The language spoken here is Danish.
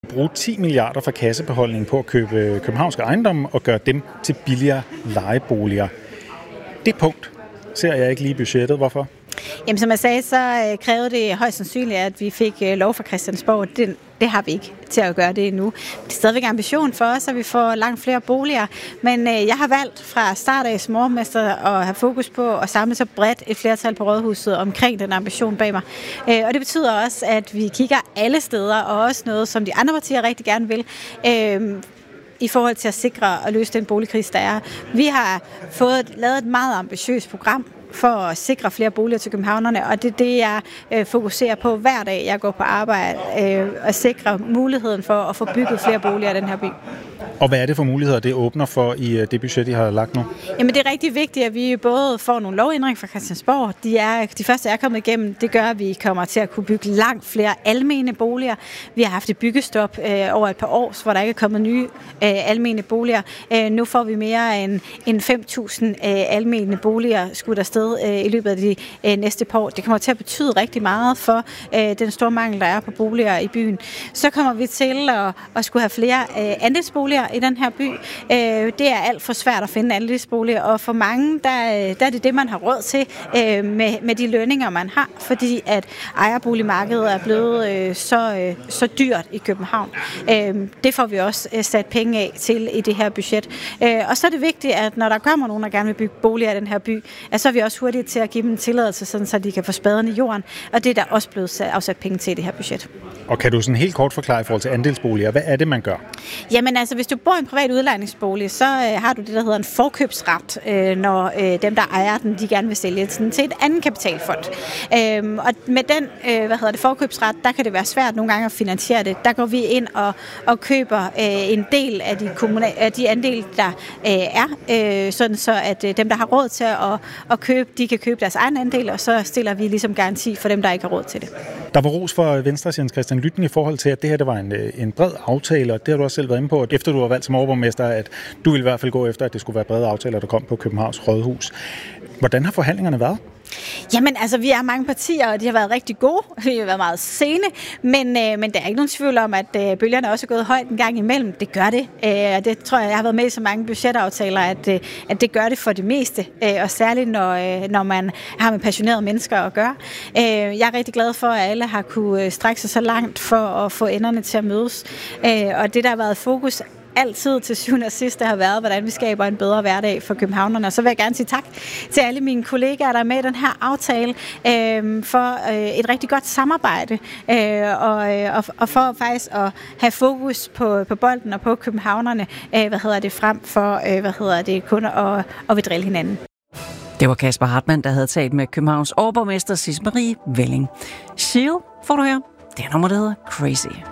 Bruge 10 milliarder fra kassebeholdningen på at købe københavnske ejendomme og gøre dem til billigere lejeboliger. Det punkt ser jeg ikke lige i budgettet. Hvorfor? Jamen, som jeg sagde, så krævede det højst sandsynligt, at vi fik lov fra Christiansborg. Det har vi ikke til at gøre det endnu. Det er stadigvæk ambition for os, at vi får langt flere boliger. Men jeg har valgt fra start af som overborgmester at have fokus på at samle så bredt et flertal på Rådhuset omkring den ambition bag mig. Og det betyder også, at vi kigger alle steder, og også noget, som de andre partier rigtig gerne vil, i forhold til at sikre og løse den boligkrise, der er. Vi har lavet et meget ambitiøst program for at sikre flere boliger til københavnerne, og det er det, jeg fokuserer på hver dag, jeg går på arbejde, at sikre muligheden for at få bygget flere boliger i den her by. Og hvad er det for muligheder, det åbner for i det budget, I har lagt nu? Jamen, det er rigtig vigtigt, at vi både får nogle lovændringer fra Christiansborg. De første er kommet igennem. Det gør, at vi kommer til at kunne bygge langt flere almene boliger. Vi har haft et byggestop over et par år, hvor der ikke er kommet nye almene boliger. Nu får vi mere end 5.000 almene boliger skudt afsted i løbet af de næste par år. Det kommer til at betyde rigtig meget for den store mangel, der er på boliger i byen. Så kommer vi til at skulle have flere andelsboliger i den her by. Det er alt for svært at finde andelsboliger, og for mange, der er det, man har råd til med de lønninger, man har, fordi at ejerboligmarkedet er blevet så dyrt i København. Det får vi også sat penge af til i det her budget. Og så er det vigtigt, at når der kommer nogen, der gerne vil bygge boliger i den her by, at så er vi også hurtigt til at give dem en tilladelse, sådan, så de kan få spaden i jorden, og det er der også blevet afsat penge til i det her budget. Og kan du sådan helt kort forklare i forhold til andelsboliger, hvad er det, man gør? Jamen altså, hvis du bor i en privat udlejningsbolig, så har du det, der hedder en forkøbsret, når dem, der ejer den, de gerne vil sælge den til et anden kapitalfond. Og med den forkøbsret, der kan det være svært nogle gange at finansiere det. Der går vi ind og køber en del af de andele, der er, sådan så at dem, der har råd til at købe, de kan købe deres egen andel, og så stiller vi ligesom garanti for dem, der ikke har råd til det. Der var ros for Venstres Jens Christian Lytten i forhold til, at det her det var en bred aftale, og det har du også selv været inde på, at efter du var valgt som overborgmester, at du ville i hvert fald gå efter, at det skulle være brede aftaler, der kom på Københavns Rådhus. Hvordan har forhandlingerne været? Jamen, altså, vi er mange partier, og de har været rigtig gode. Vi har været meget sene, men der er ikke nogen tvivl om, at bølgerne også er gået højt en gang imellem. Det gør det. Det tror jeg har været med i så mange budgetaftaler, at det gør det for det meste, og særligt når man har med passionerede mennesker at gøre. Jeg er rigtig glad for, at alle har kunne strække sig så langt for at få enderne til at mødes. Og det, der har været fokus altid til syvende og sidst, der har været, hvordan vi skaber en bedre hverdag for københavnerne. Og så vil jeg gerne sige tak til alle mine kollegaer, der er med i den her aftale, for et rigtig godt samarbejde, og for faktisk at have fokus på bolden og på københavnerne, frem for, kun at vil drille hinanden. Det var Kasper Hartmann, der havde talt med Københavns overborgmester Sisse Marie Velling. Seal, får du her. Det er nummer, der hedder Crazy.